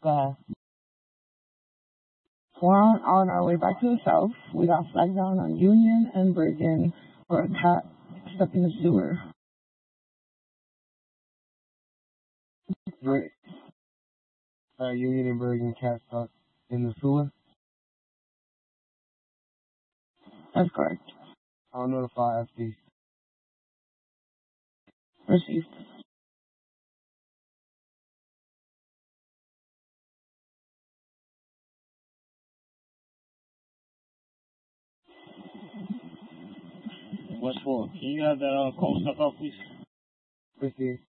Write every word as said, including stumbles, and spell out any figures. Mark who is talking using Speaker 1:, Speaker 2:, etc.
Speaker 1: fast.
Speaker 2: We're on, on our way back to the south. We got flagged down on Union and Bergen for a cat stuck in the sewer.
Speaker 1: Great. Uh, Union and Bergen cat stuck in the sewer.
Speaker 2: That's correct.
Speaker 1: I'll notify F D.
Speaker 2: Received.
Speaker 3: What's for? Can you have that uh, cold stuff out, please?
Speaker 1: Received.